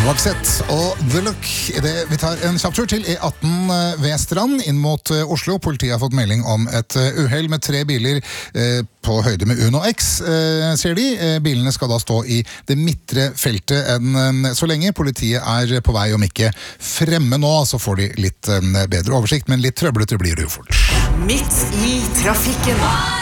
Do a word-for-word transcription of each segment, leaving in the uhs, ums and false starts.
Roxette og The Look. I det vi tar en kjapp tur til E atten ved Strand inn mot Oslo. Politiet har fått melding om et uheld med tre biler eh, på høyde med Uno X, eh, ser de. Eh, bilene skal da stå i det midtre feltet enn så lenge. Politiet er på vei, om ikke fremme nå, så får de litt eh, bedre oversikt, men litt trøblete blir det jo fort. Midt i trafikken.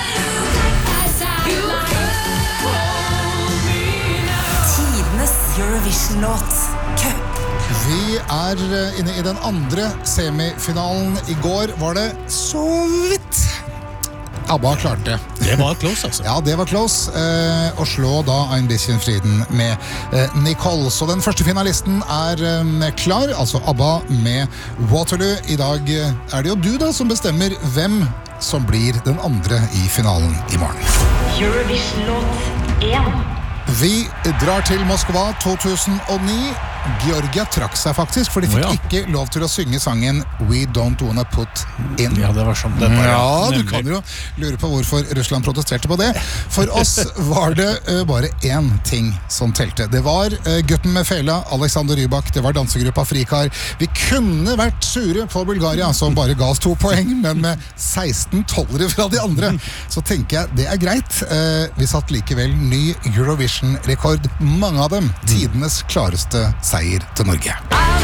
Eurovision-låt Cup. Vi er inne i den andre semifinalen. I går var det så vidt ABBA klarte. Det var close, altså. Ja, det var close. Eh, å slå da Ein bisschen Frieden med eh, Nicole. Så den første finalisten er eh, klar, altså ABBA med Waterloo. I dag er det jo du da som bestemmer hvem som blir den andre i finalen i morgen. Eurovision-låt én. Vi drar til Moskva to tusen og ni. Georgia trakk seg faktisk, for de fikk oh, ja. ikke lov til å synge sangen We Don't Wanna Put In. Ja, det var sånn det var. Ja, du kan jo lure på hvorfor Russland protesterte på det. For oss var det uh, bare én ting som telte. Det var uh, gutten med fela, Alexander Rybak, det var dansegruppa Frikar. Vi kunne vært sure på Bulgaria, som bare ga oss to poeng, men med seksten tollere fra de andre, så tenker jeg det er greit. Uh, vi satt likevel ny Eurovision-rekord, mange av dem tidenes klareste seier til Norge.